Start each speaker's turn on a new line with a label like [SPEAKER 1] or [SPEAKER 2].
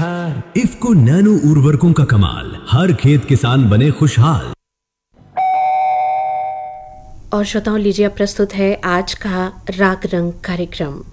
[SPEAKER 1] है इफ्को नैनो उर्वरकों का कमाल, हर खेत किसान बने खुशहाल।
[SPEAKER 2] और श्रोताओं, लीजिए प्रस्तुत है आज का राग रंग कार्यक्रम।